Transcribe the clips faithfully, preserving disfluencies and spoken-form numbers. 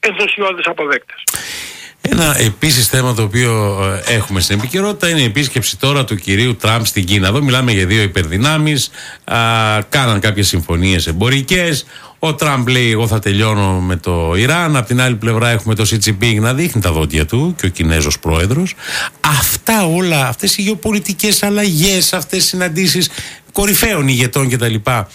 ενθουσιώδεις αποδέκτες. Ένα επίσης θέμα το οποίο έχουμε στην επικαιρότητα είναι η επίσκεψη τώρα του κυρίου Τραμπ στην Κίνα. Εδώ μιλάμε για δύο υπερδυνάμεις, α, κάναν κάποιες συμφωνίες εμπορικές. Ο Τραμπ λέει: εγώ θα τελειώνω με το Ιράν. Απ' την άλλη πλευρά έχουμε το Σι Τζινπίνγκ να δείχνει τα δόντια του και ο Κινέζος πρόεδρος. Αυτά όλα, αυτές οι γεωπολιτικές αλλαγές, αυτές οι συναντήσεις κορυφαίων ηγετών κτλ.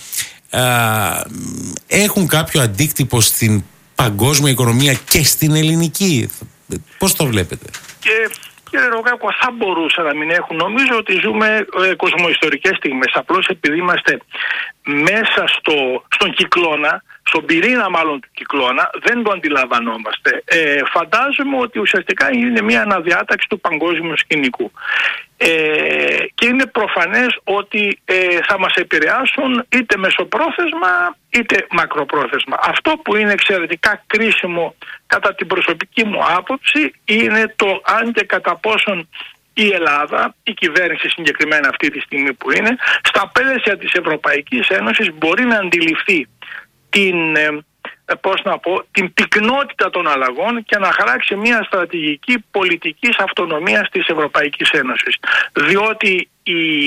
Έχουν κάποιο αντίκτυπο στην παγκόσμια οικονομία και στην ελληνική? Πώς το βλέπετε? Και κύριε Ρογάκο, θα μπορούσε να μην έχουν. Νομίζω ότι ζούμε ε, κοσμοϊστορικές στιγμές. Απλώς επειδή είμαστε μέσα στο, στον κυκλώνα, στον πυρήνα μάλλον του κυκλώνα, δεν το αντιλαμβανόμαστε. Ε, φαντάζομαι ότι ουσιαστικά είναι μια αναδιάταξη του παγκόσμιου σκηνικού. Ε, και είναι προφανές ότι ε, θα μας επηρεάσουν είτε μεσοπρόθεσμα είτε μακροπρόθεσμα. Αυτό που είναι εξαιρετικά κρίσιμο κατά την προσωπική μου άποψη είναι το αν και κατά πόσον η Ελλάδα, η κυβέρνηση συγκεκριμένα αυτή τη στιγμή που είναι, στα πλαίσια της Ευρωπαϊκής Ένωσης μπορεί να αντιληφθεί την, ε, πώς να πω, την πυκνότητα των αλλαγών και να χαράξει μια στρατηγική πολιτικής αυτονομίας της Ευρωπαϊκής Ένωσης. Διότι η,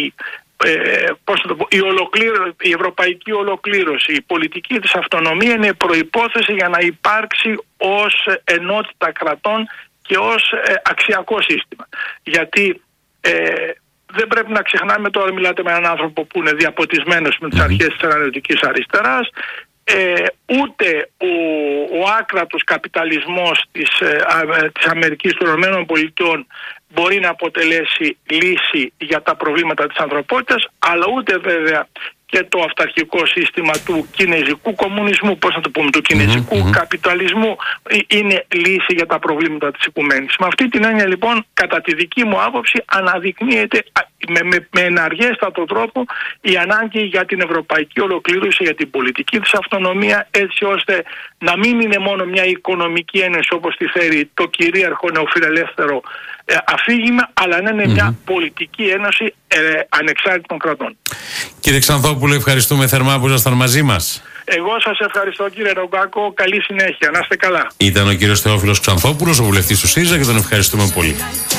ε, πώς να το πω, η, ολοκλήρω, η ευρωπαϊκή ολοκλήρωση, η πολιτική της αυτονομία είναι προϋπόθεση για να υπάρξει ως ενότητα κρατών και ως ε, αξιακό σύστημα. Γιατί ε, δεν πρέπει να ξεχνάμε, τώρα μιλάτε με έναν άνθρωπο που είναι διαποτισμένος με τις αρχές της αναλυτικής αριστεράς, ε, ούτε ο, ο άκρατος καπιταλισμός της, ε, α, της Αμερικής των ΗΠΑ μπορεί να αποτελέσει λύση για τα προβλήματα της ανθρωπότητας, αλλά ούτε βέβαια και το αυταρχικό σύστημα του κινέζικου κομμουνισμού, πώς να το πούμε, του κινέζικου mm-hmm. καπιταλισμού είναι λύση για τα προβλήματα της οικουμένης. Με αυτή την έννοια λοιπόν, κατά τη δική μου άποψη, αναδεικνύεται με, με, με εναργέστατο τρόπο η ανάγκη για την ευρωπαϊκή ολοκλήρωση, για την πολιτική της αυτονομία, έτσι ώστε να μην είναι μόνο μια οικονομική ένωση όπως τη φέρει το κυρίαρχο νεοφιλελεύθερο ε, αφήγημα, αλλά να είναι mm-hmm. μια πολιτική ένωση ε, ανεξάρτητων κρατών. Κύριε Ξανθόπουλο, ευχαριστούμε θερμά που ήσασταν μαζί μας. Εγώ σας ευχαριστώ κύριε Ρογκάκο, καλή συνέχεια, να είστε καλά. Ήταν ο κύριος Θεόφιλος Ξανθόπουλος, ο βουλευτής του ΣΥΡΙΖΑ, και τον ευχαριστούμε πολύ.